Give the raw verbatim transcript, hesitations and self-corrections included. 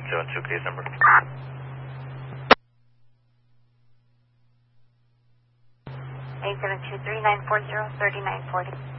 seven two, case number. eight seven two three nine four zero three nine four zero.